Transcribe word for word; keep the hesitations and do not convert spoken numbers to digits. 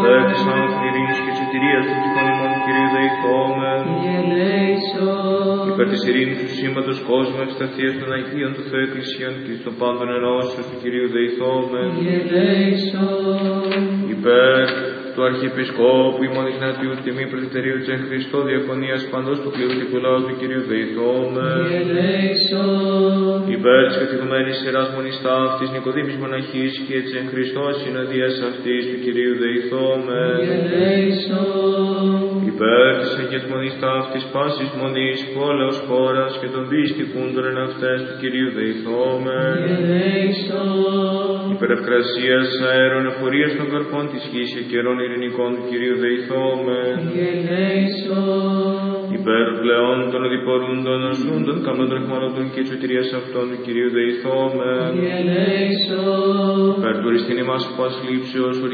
Υπέρ της άνωθεν ειρήνης και της σωτηρίας των ψυχών ημών του Κυρίου δεηθόμεν. Υπέρ της ειρήνης του σύμπαντος κόσμου, ευσταθίας των Αγίων του Θεού Εκκλησίων και των πάντων ενώσεως του Κυρίου δεηθόμεν. Υπέρ του Αρχιεπισκόπου ημών Ιγνατίου τιμή πρεσβυτερίου της εν Χριστώ διακονίας παντός του κλήρου και του λαού του Κυρίου δεηθόμεν. Υπέρ της καθηγουμένης ιεράς μονιστάφτης Νικοδήμης μοναχής και της εν Χριστώ συνοδείας αυτής του Κυρίου δεηθόμεν. Υπέρ της Αγίας μονιστάφτης πάσης μονής πόλεως χώρας και των δυστυχούντων εν αυτές του Κυρίου δεηθόμεν. Υπέρ ευκρασίας αέρων εφορίας των καρπών της γης και καιρών ειρηνικών του Κυρίου δεηθόμεν. Υπέρ πλεόν των οδηπορούντων, ζούντων, καμνών εχμαλωτών και της σωτηρίας αυτών του Κυρίου δεηθόμεν. Υπέρ του οριστήν ημάς πας λήψεως,